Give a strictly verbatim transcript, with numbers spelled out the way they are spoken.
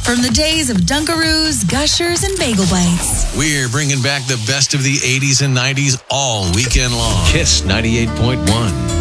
From the days of Dunkaroos, Gushers, and Bagel Bites. We're bringing back the best of the eighties and nineties all weekend long. Kiss ninety-eight point one.